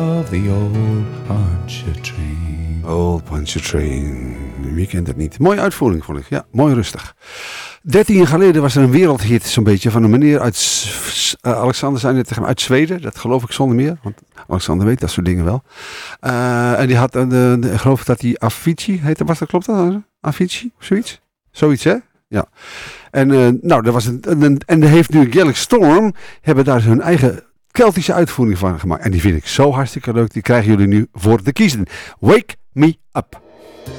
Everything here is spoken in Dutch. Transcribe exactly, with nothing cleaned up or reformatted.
of the old Puncher Train. Old Puncher Train. Wie kent het niet? Mooie uitvoering vond ik. Ja, mooi rustig. Dertien jaar geleden was er een wereldhit zo'n beetje van een meneer uit uh, Alexander zei net tegen hem, uit Zweden. Dat geloof ik zonder meer. Want Alexander weet dat soort dingen wel. Uh, en die had, uh, de, de, ik geloof dat hij Avicii heette. Was dat, klopt dat? Avicii of zoiets? Zoiets, hè? Ja. En uh, nou, dat was een, een, en de heeft nu Gaelic Storm, hebben daar hun eigen Keltische uitvoering van gemaakt. En die vind ik zo hartstikke leuk. Die krijgen jullie nu voor te kiezen. Wake Me Up.